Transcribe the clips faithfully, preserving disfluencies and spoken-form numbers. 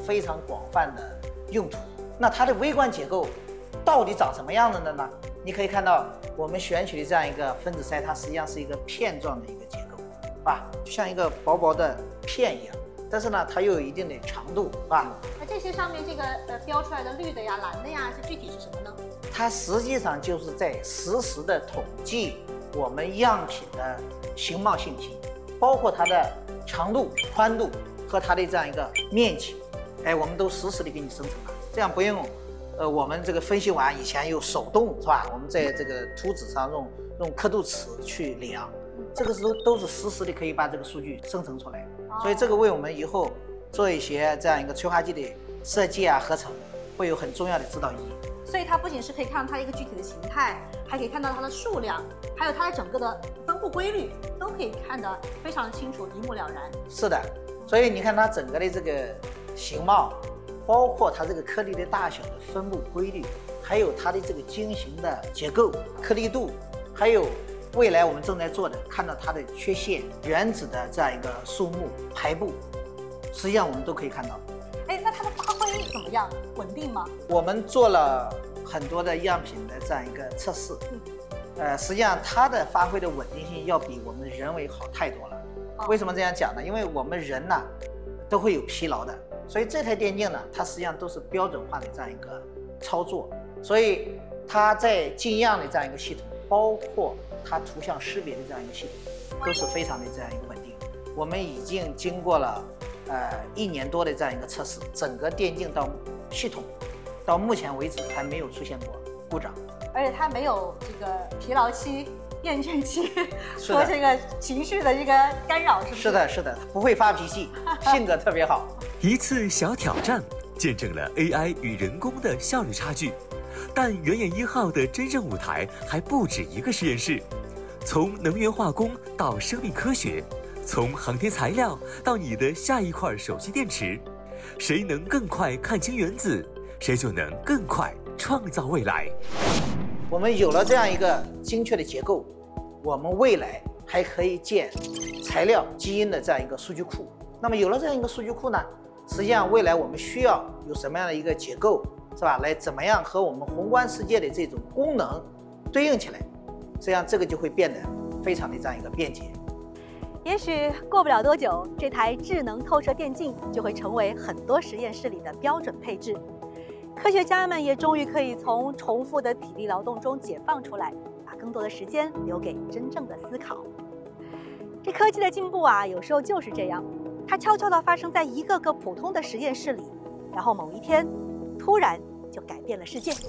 非常广泛的用途。那它的微观结构到底长什么样子的呢？你可以看到我们选取的这样一个分子鳃，它实际上是一个片状的一个结构，是吧？就像一个薄薄的片一样，但是呢，它又有一定的长度，是吧？ 那这些上面这个呃标出来的绿的呀、蓝的呀，这具体是什么呢？ 它实际上就是在实时的统计我们样品的形貌信息，包括它的长度、宽度和它的这样一个面积，哎，我们都实时的给你生成了，这样不用，呃，我们这个分析完以前有手动是吧？我们在这个图纸上用用刻度尺去量，这个是都都是实时的可以把这个数据生成出来，所以这个为我们以后做一些这样一个催化剂的设计啊、合成会有很重要的指导意义。 所以它不仅是可以看到它一个具体的形态，还可以看到它的数量，还有它的整个的分布规律，都可以看得非常清楚，一目了然。 是的，所以你看它整个的这个形貌，包括它这个颗粒的大小的分布规律，还有它的这个晶型的结构、颗粒度，还有未来我们正在做的，看到它的缺陷、原子的这样一个数目、排布，实际上我们都可以看到。 哎，那它的发挥怎么样？稳定吗？ 我们做了很多的样品的这样一个测试，嗯，呃，实际上它的发挥的稳定性要比我们人为好太多了。哦、为什么这样讲呢？因为我们人呢都会有疲劳的，所以这台电镜呢，它实际上都是标准化的这样一个操作，所以它在进样的这样一个系统，包括它图像识别的这样一个系统，都是非常的这样一个稳定。我们已经经过了。呃，一年多的这样一个测试，整个电镜到系统到目前为止还没有出现过故障， 而且它没有这个疲劳期、厌倦期和这个情绪的一个干扰，是不是？ 是的，是的，不会发脾气，性格特别好。 一次小挑战，见证了 A I 与人工的效率差距，但原研一号的真正舞台还不止一个实验室，从能源化工到生命科学。从航天材料到你的下一块手机电池，谁能更快看清原子，谁就能更快创造未来。 我们有了这样一个精确的结构，我们未来还可以建材料、基因的这样一个数据库。那么有了这样一个数据库呢，实际上未来我们需要有什么样的一个结构，是吧？来怎么样和我们宏观世界的这种功能对应起来，实际上这个就会变得非常的这样一个便捷。 也许过不了多久，这台智能透射电镜就会成为很多实验室里的标准配置。科学家们也终于可以从重复的体力劳动中解放出来，把更多的时间留给真正的思考。这科技的进步啊，有时候就是这样，它悄悄地发生在一个个普通的实验室里，然后某一天，突然就改变了世界。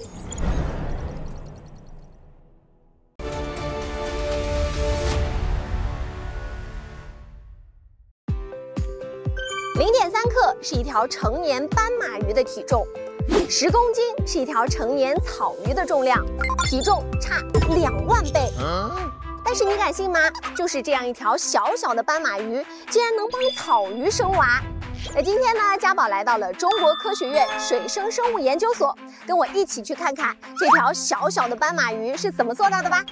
零点三克是一条成年斑马鱼的体重，十公斤是一条成年草鱼的重量，体重差两万倍。但是你敢信吗？就是这样一条小小的斑马鱼，竟然能帮草鱼生娃。那今天呢，家宝来到了中国科学院水生生物研究所，跟我一起去看看这条小小的斑马鱼是怎么做到的吧。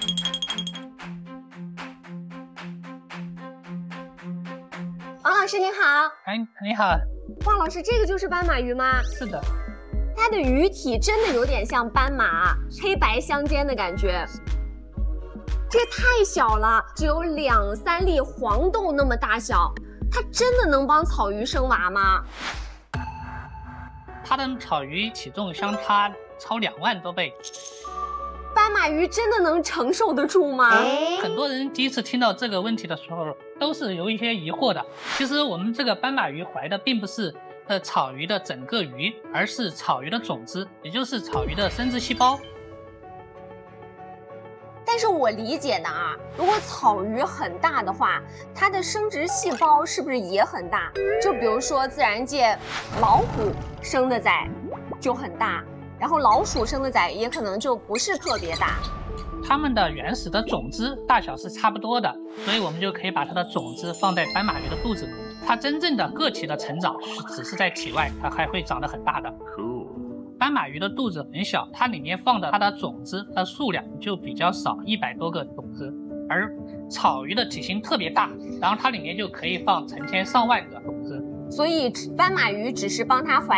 王老师您好。 哎，你好。 王老师，这个就是斑马鱼吗？ 是的。 它的鱼体真的有点像斑马，黑白相间的感觉。这太小了，只有两三粒黄豆那么大小，它真的能帮草鱼生娃吗？ 它的草鱼体重相它超两万多倍。 斑马鱼真的能承受得住吗？ 很多人第一次听到这个问题的时候，都是有一些疑惑的。其实我们这个斑马鱼怀的并不是呃草鱼的整个鱼，而是草鱼的种子，也就是草鱼的生殖细胞。 但是我理解的啊，如果草鱼很大的话，它的生殖细胞是不是也很大？就比如说自然界老虎生的崽就很大，然后老鼠生的崽也可能就不是特别大。 它们的原始的种子大小是差不多的，所以我们就可以把它的种子放在斑马鱼的肚子里。它真正的个体的成长只是在体外，它还会长得很大的。斑马鱼的肚子很小，它里面放的它的种子的数量就比较少，一百多个种子。而草鱼的体型特别大，然后它里面就可以放成千上万个种子。 所以斑马鱼只是帮它怀